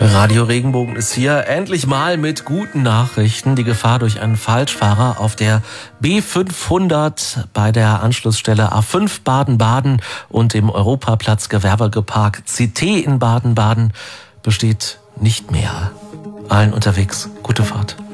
Radio Regenbogen ist hier, endlich mal mit guten Nachrichten. Die Gefahr durch einen Falschfahrer auf der B500 bei der Anschlussstelle A5 Baden-Baden und dem Europaplatz Gewerbepark CT in Baden-Baden besteht nicht mehr. Allen unterwegs gute Fahrt.